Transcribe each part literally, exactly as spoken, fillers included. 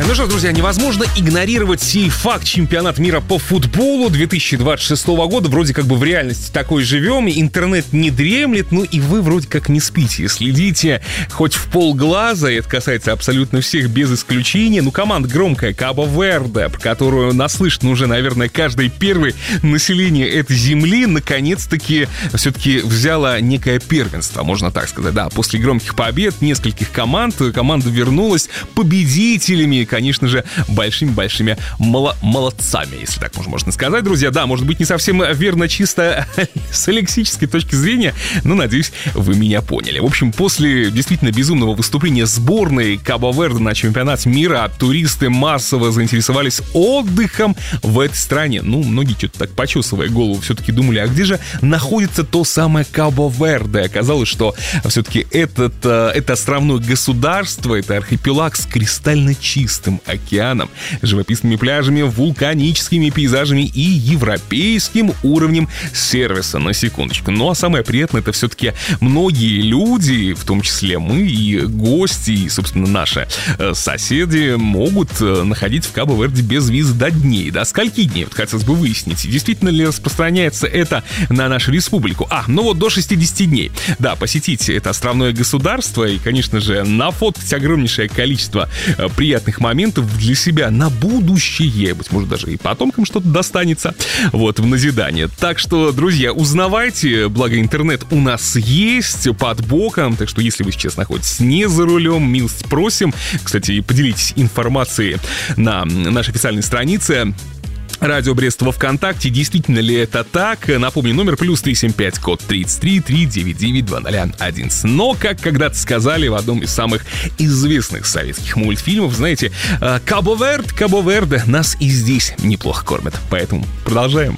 Ну что ж, друзья, невозможно игнорировать сей факт. Чемпионат мира по футболу две тысячи двадцать шестого года. Вроде как бы в реальности такой живем. Интернет не дремлет, ну и вы вроде как не спите. Следите хоть в полглаза. Это касается абсолютно всех без исключения. Ну, команда громкая, Кабо-Верде, про которую наслышан уже, наверное, каждый первый население этой земли, наконец-таки все-таки взяла некое первенство, можно так сказать. Да, после громких побед нескольких команд команда вернулась победителями, конечно же, большими-большими мол- молодцами, если так можно сказать, друзья. Да, может быть, не совсем верно чисто с лексической точки зрения, но, надеюсь, вы меня поняли. В общем, после действительно безумного выступления сборной Кабо-Верде на чемпионате мира туристы массово заинтересовались отдыхом в этой стране. Ну, многие что-то так, почесывая голову, все-таки думали, а где же находится то самое Кабо-Верде? Оказалось, что все-таки этот, это островное государство, это архипелаг с кристально чистым океаном, живописными пляжами, вулканическими пейзажами и европейским уровнем сервиса, на секундочку. Ну а самое приятное, это все-таки многие люди, в том числе мы и гости, и, собственно, наши соседи, могут находиться в Кабо-Верде без виз до дней. До скольки дней? Вот хотелось бы выяснить, действительно ли распространяется это на нашу республику. А, ну вот до шестидесяти дней. Да, посетить это островное государство и, конечно же, нафоткать огромнейшее количество приятных моментов для себя на будущее. Быть может, даже и потомкам что-то достанется. Вот, в назидание. Так что, друзья, узнавайте, благо интернет у нас есть под боком, так что если вы сейчас находитесь не за рулем, милость просим. Кстати, поделитесь информацией на нашей официальной странице Радио Брест во ВКонтакте. Действительно ли это так? Напомню, номер плюс три семь пять, код тридцать три, триста девяносто девять, двадцать один. Но, как когда-то сказали в одном из самых известных советских мультфильмов, знаете, Кабо-Верде, Кабо-Верде нас и здесь неплохо кормят. Поэтому продолжаем.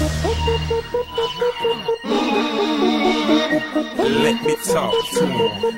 Let me talk to you.